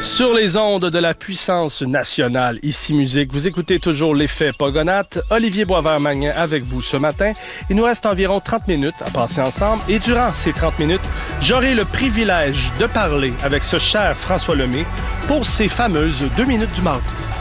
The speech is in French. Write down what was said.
Sur les ondes de la puissance nationale, ici Musique, vous écoutez toujours l'effet Pogonatte. Olivier Boisvert-Magnin avec vous ce matin. Il nous reste environ 30 minutes à passer ensemble et durant ces 30 minutes, j'aurai le privilège de parler avec ce cher François Lemay pour ces fameuses 2 minutes du mardi.